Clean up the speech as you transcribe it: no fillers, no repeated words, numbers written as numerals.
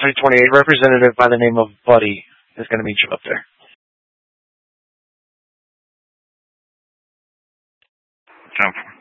328 representative by the name of Buddy is going to meet you up there. Jump.